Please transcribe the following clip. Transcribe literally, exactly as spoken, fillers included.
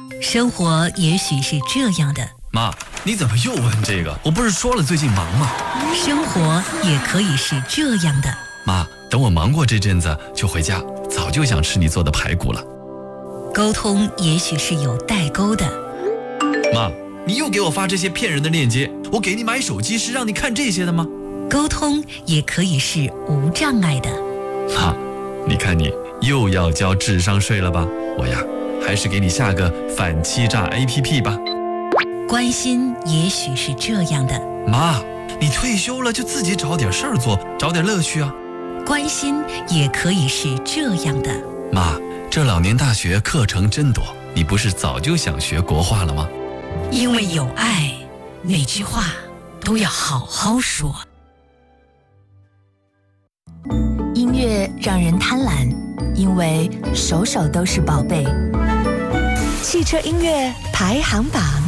生活也许是这样的。 妈，你怎么又问这个？我不是说了最近忙吗？ 生活也可以是这样的。 妈，等我忙过这阵子就回家，早就想吃你做的排骨了。 沟通也许是有代沟的。 妈，你又给我发这些骗人的链接，我给你买手机是让你看这些的吗？ 沟通也可以是无障碍的。 妈，你看你又要交智商税了吧？我呀，还是给你下个反欺诈 A P P 吧。 关心也许是这样的。 妈，你退休了就自己找点事儿做，找点乐趣啊。 关心也可以是这样的。 妈，这老年大学课程真多，你不是早就想学国画了吗？ 因为有爱，每句话都要好好说。 音乐让人贪婪，因为首首都是宝贝。汽车音乐排行榜。